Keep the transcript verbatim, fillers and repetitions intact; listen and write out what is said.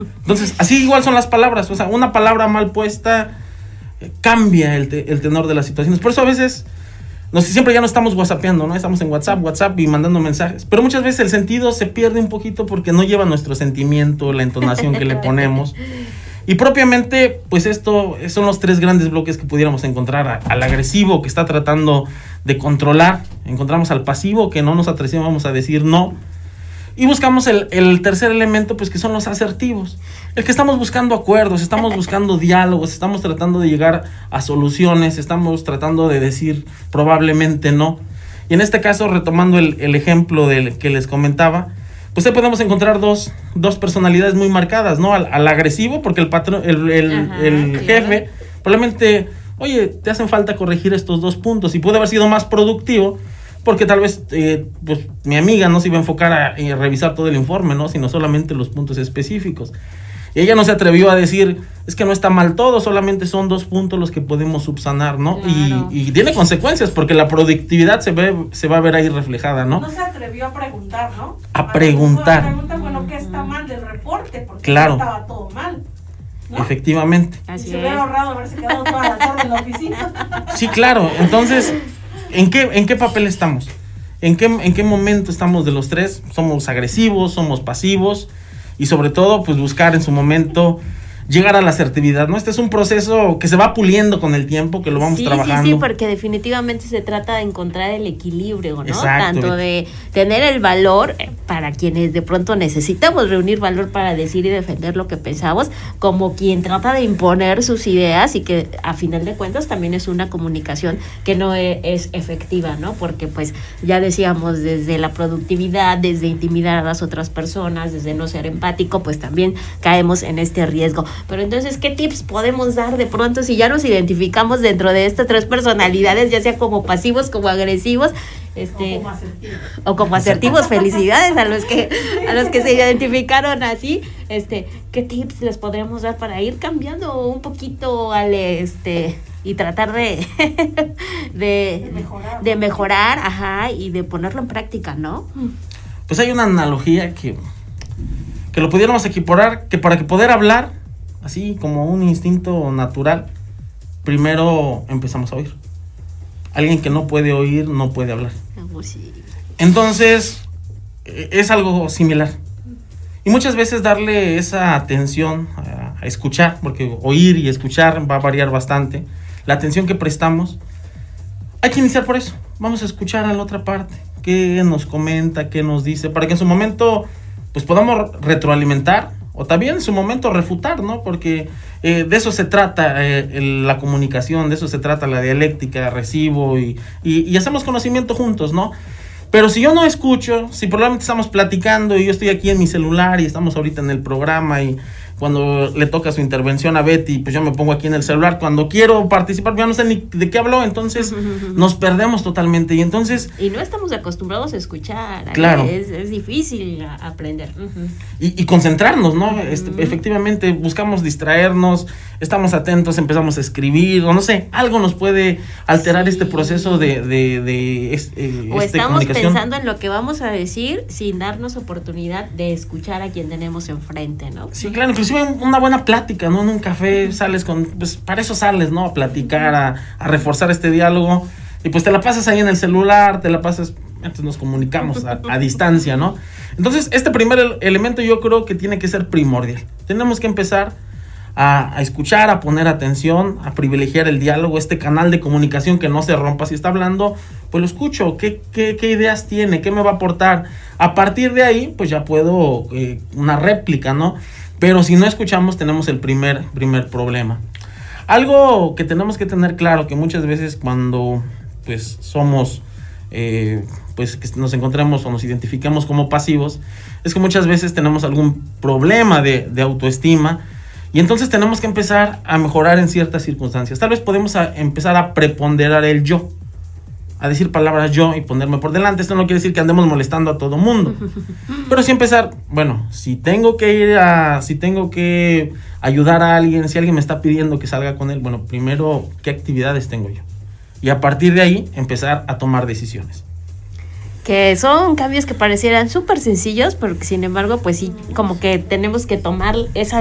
Entonces, así igual son las palabras, o sea, una palabra mal puesta eh, cambia el, te, el tenor de las situaciones. Por eso a veces, no sé, siempre ya no estamos whatsappeando, ¿no? Estamos en WhatsApp, WhatsApp y mandando mensajes. Pero muchas veces el sentido se pierde un poquito porque no lleva nuestro sentimiento, la entonación que le ponemos. Y propiamente, pues esto son los tres grandes bloques que pudiéramos encontrar. A, al agresivo que está tratando de controlar, encontramos al pasivo que no nos atrevemos a decir no. Y buscamos el, el tercer elemento, pues que son los asertivos. El que estamos buscando acuerdos, estamos buscando diálogos, estamos tratando de llegar a soluciones, estamos tratando de decir probablemente no. Y en este caso, retomando el, el ejemplo del que les comentaba, pues ahí podemos encontrar dos, dos personalidades muy marcadas, ¿no? Al, al agresivo, porque el patrón, el, el, Ajá, el jefe, claro. probablemente, oye, te hacen falta corregir estos dos puntos, y puede haber sido más productivo, porque tal vez eh, pues, mi amiga no se iba a enfocar a, a revisar todo el informe, ¿no? Sino solamente los puntos específicos. Y ella no se atrevió a decir, es que no está mal todo, solamente son dos puntos los que podemos subsanar, ¿no? Claro. Y, y tiene consecuencias, porque la productividad se ve se va a ver ahí reflejada, ¿no? No se atrevió a preguntar, ¿no? A, a preguntar. Pregunta, bueno, ¿qué está mal del reporte? Porque claro. no estaba todo mal, ¿no? Efectivamente. Así y se hubiera ahorrado haberse quedado toda la tarde en la oficina. Sí, claro. Entonces, ¿en qué, en qué papel estamos? ¿En qué, en qué momento estamos de los tres? ¿Somos agresivos? ¿Somos pasivos? Y sobre todo, pues buscar en su momento llegar a la asertividad, ¿no? Este es un proceso que se va puliendo con el tiempo, que lo vamos sí, trabajando. Sí, sí, porque definitivamente se trata de encontrar el equilibrio, ¿no? Exacto. Tanto de tener el valor para quienes de pronto necesitamos reunir valor para decir y defender lo que pensamos, como quien trata de imponer sus ideas y que a final de cuentas también es una comunicación que no es, es efectiva, ¿no? Porque pues ya decíamos, desde la productividad, desde intimidar a las otras personas, desde no ser empático, pues también caemos en este riesgo. Pero entonces, ¿qué tips podemos dar de pronto si ya nos identificamos dentro de estas tres personalidades, ya sea como pasivos, como agresivos, este, o como asertivos, o como asertivos? Felicidades a los que a los que se identificaron así. Este, ¿qué tips les podríamos dar para ir cambiando un poquito al este y tratar de de, de mejorar, de mejorar, ajá, y de ponerlo en práctica, ¿no? Pues hay una analogía que que lo pudiéramos equiparar, que para que poder hablar así como un instinto natural, primero empezamos a oír. Alguien que no puede oír no puede hablar. Oh, sí. Entonces, es algo similar. Y muchas veces darle esa atención a, a escuchar, porque oír y escuchar va a variar bastante. La atención que prestamos, hay que iniciar por eso. Vamos a escuchar a la otra parte. ¿Qué nos comenta? ¿Qué nos dice? Para que en su momento pues podamos retroalimentar, o también en su momento refutar, ¿no? Porque eh, de eso se trata eh, el, la comunicación, de eso se trata la dialéctica, recibo y, y, y hacemos conocimiento juntos, ¿no? Pero si yo no escucho, si probablemente estamos platicando y yo estoy aquí en mi celular y estamos ahorita en el programa y cuando le toca su intervención a Betty, pues yo me pongo aquí en el celular, cuando quiero participar, ya no sé ni de qué habló, entonces nos perdemos totalmente y entonces... Y no estamos acostumbrados a escuchar, claro. es, es difícil aprender. Uh-huh. Y, y concentrarnos, ¿no? Este, uh-huh. Efectivamente, buscamos distraernos, estamos atentos, empezamos a escribir, o no sé, algo nos puede alterar sí. este proceso de, de, de este, eh, o este estamos comunicación. Pensando en lo que vamos a decir sin darnos oportunidad de escuchar a quien tenemos enfrente, ¿no? Sí, claro, inclusive una buena plática, ¿no? En un café sales con, pues para eso sales, ¿no? A platicar, a, a reforzar este diálogo, y pues te la pasas ahí en el celular, te la pasas, entonces nos comunicamos a, a distancia, ¿no? Entonces, este primer elemento yo creo que tiene que ser primordial. Tenemos que empezar a, a escuchar, a poner atención, a privilegiar el diálogo, este canal de comunicación que no se rompa. Si está hablando, pues lo escucho, ¿qué, qué, qué ideas tiene? ¿Qué me va a aportar? A partir de ahí, pues ya puedo, eh, una réplica, ¿no? Pero si no escuchamos, tenemos el primer, primer problema. Algo que tenemos que tener claro, que muchas veces cuando pues somos, eh, pues que nos encontremos o nos identificamos como pasivos, es que muchas veces tenemos algún problema de, de autoestima, y entonces tenemos que empezar a mejorar en ciertas circunstancias. Tal vez podemos a empezar a preponderar el yo, a decir palabras yo y ponerme por delante. Esto no quiere decir que andemos molestando a todo mundo, pero sí empezar, bueno, si tengo que ir a, si tengo que ayudar a alguien, si alguien me está pidiendo que salga con él, bueno, primero, ¿qué actividades tengo yo? Y a partir de ahí, empezar a tomar decisiones. Que son cambios que parecieran súper sencillos, pero que sin embargo, pues sí, como que tenemos que tomar esa